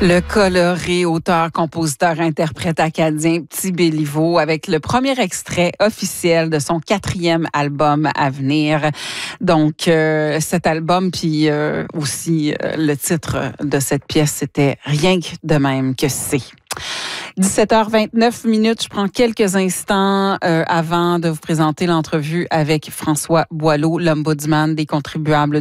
Le coloré, auteur, compositeur, interprète acadien Petit Béliveau avec le premier extrait officiel de son 4e album à venir. Donc, cet album, puis aussi le titre de cette pièce, c'était Rien que de même que c'est. 17h29, je prends quelques instants avant de vous présenter l'entrevue avec François Boileau, l'ombudsman des contribuables